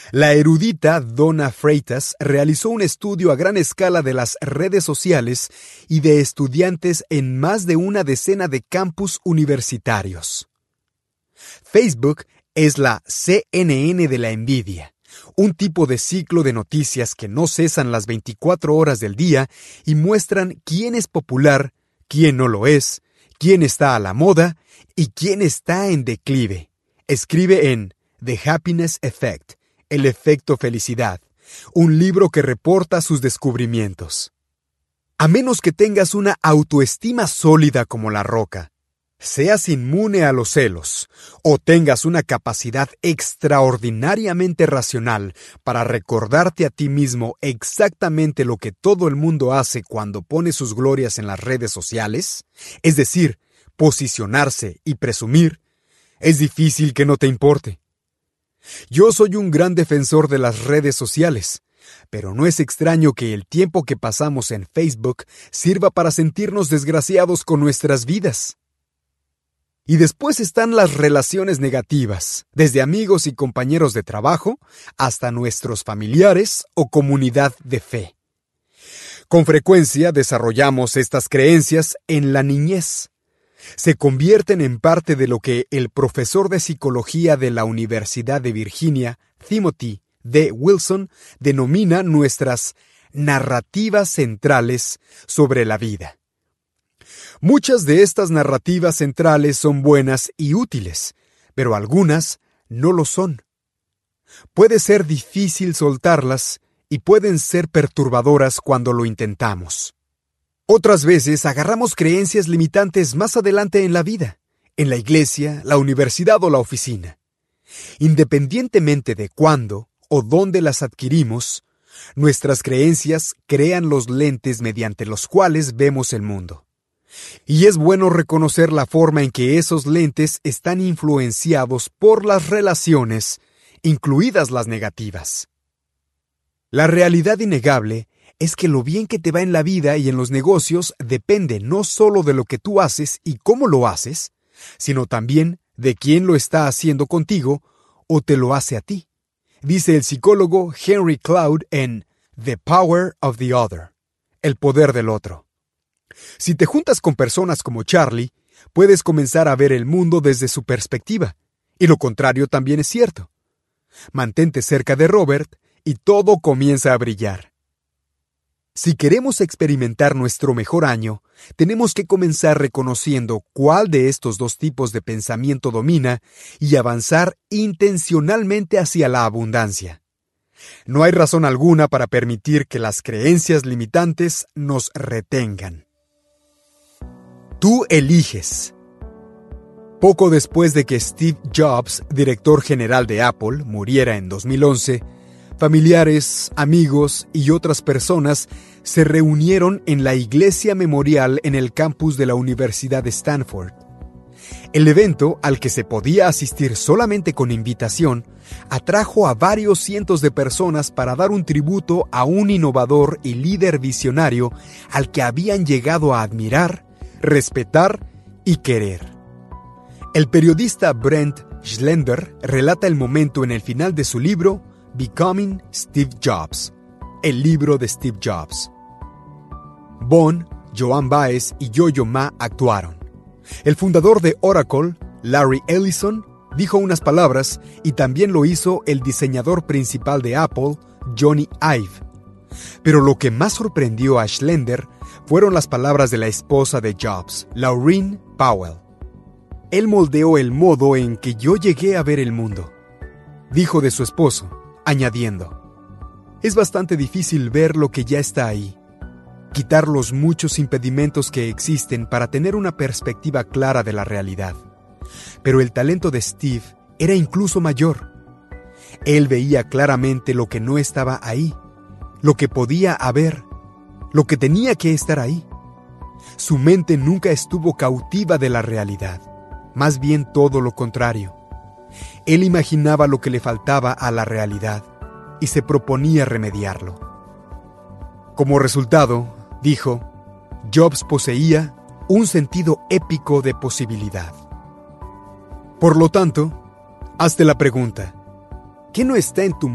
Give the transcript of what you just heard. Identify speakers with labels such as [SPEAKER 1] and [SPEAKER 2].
[SPEAKER 1] La erudita Donna Freitas realizó un estudio a gran escala de las redes sociales y de estudiantes en más de una decena de campus universitarios. Facebook es la CNN de la envidia, un tipo de ciclo de noticias que no cesan las 24 horas del día y muestran quién es popular, quién no lo es, quién está a la moda y quién está en declive. Escribe en The Happiness Effect, el efecto felicidad, un libro que reporta sus descubrimientos. A menos que tengas una autoestima sólida como la roca, seas inmune a los celos o tengas una capacidad extraordinariamente racional para recordarte a ti mismo exactamente lo que todo el mundo hace cuando pone sus glorias en las redes sociales, es decir, posicionarse y presumir, es difícil que no te importe. Yo soy un gran defensor de las redes sociales, pero no es extraño que el tiempo que pasamos en Facebook sirva para sentirnos desgraciados con nuestras vidas. Y después están las relaciones negativas, desde amigos y compañeros de trabajo hasta nuestros familiares o comunidad de fe. Con frecuencia desarrollamos estas creencias en la niñez. Se convierten en parte de lo que el profesor de psicología de la Universidad de Virginia, Timothy D. Wilson, denomina nuestras narrativas centrales sobre la vida. Muchas de estas narrativas centrales son buenas y útiles, pero algunas no lo son. Puede ser difícil soltarlas y pueden ser perturbadoras cuando lo intentamos. Otras veces agarramos creencias limitantes más adelante en la vida, en la iglesia, la universidad o la oficina. Independientemente de cuándo o dónde las adquirimos, nuestras creencias crean los lentes mediante los cuales vemos el mundo. Y es bueno reconocer la forma en que esos lentes están influenciados por las relaciones, incluidas las negativas. La realidad innegable es que lo bien que te va en la vida y en los negocios depende no solo de lo que tú haces y cómo lo haces, sino también de quién lo está haciendo contigo o te lo hace a ti, dice el psicólogo Henry Cloud en The Power of the Other, el poder del otro. Si te juntas con personas como Charlie, puedes comenzar a ver el mundo desde su perspectiva, y lo contrario también es cierto. Mantente cerca de Robert y todo comienza a brillar. Si queremos experimentar nuestro mejor año, tenemos que comenzar reconociendo cuál de estos dos tipos de pensamiento domina y avanzar intencionalmente hacia la abundancia. No hay razón alguna para permitir que las creencias limitantes nos retengan. Tú eliges. Poco después de que Steve Jobs, director general de Apple, muriera en 2011, familiares, amigos y otras personas se reunieron en la iglesia memorial en el campus de la Universidad de Stanford. El evento, al que se podía asistir solamente con invitación, atrajo a varios cientos de personas para dar un tributo a un innovador y líder visionario al que habían llegado a admirar, respetar y querer. El periodista Brent Schlender relata el momento en el final de su libro Becoming Steve Jobs, el libro de Steve Jobs. Bon, Joan Baez y Yo-Yo Ma actuaron. El fundador de Oracle, Larry Ellison, dijo unas palabras y también lo hizo el diseñador principal de Apple, Johnny Ive. Pero lo que más sorprendió a Schlender fueron las palabras de la esposa de Jobs, Laureen Powell. Él moldeó el modo en que yo llegué a ver el mundo, dijo de su esposo, añadiendo: es bastante difícil ver lo que ya está ahí, quitar los muchos impedimentos que existen para tener una perspectiva clara de la realidad. Pero el talento de Steve era incluso mayor. Él veía claramente lo que no estaba ahí, lo que podía haber, lo que tenía que estar ahí. Su mente nunca estuvo cautiva de la realidad, más bien todo lo contrario. Él imaginaba lo que le faltaba a la realidad y se proponía remediarlo. Como resultado, dijo, Jobs poseía un sentido épico de posibilidad. Por lo tanto, hazte la pregunta: ¿qué no está en tu